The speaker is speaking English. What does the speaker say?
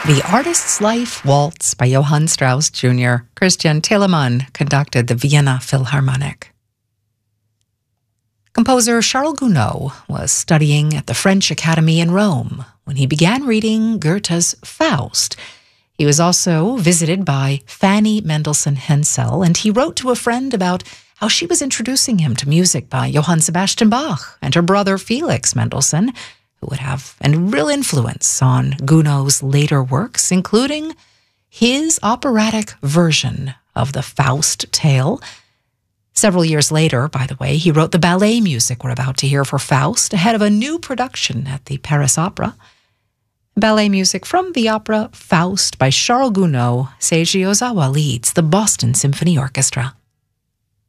The Artist's Life Waltz by Johann Strauss Jr. Christian Telemann conducted the Vienna Philharmonic. Composer Charles Gounod was studying at the French Academy in Rome when he began reading Goethe's Faust. He was also visited by Fanny Mendelssohn Hensel, and he wrote to a friend about how she was introducing him to music by Johann Sebastian Bach and her brother Felix Mendelssohn, who would have a real influence on Gounod's later works, including his operatic version of the Faust tale. Several years later, by the way, he wrote the ballet music we're about to hear for Faust ahead of a new production at the Paris Opera. Ballet music from the opera Faust by Charles Gounod. Seiji Ozawa leads the Boston Symphony Orchestra.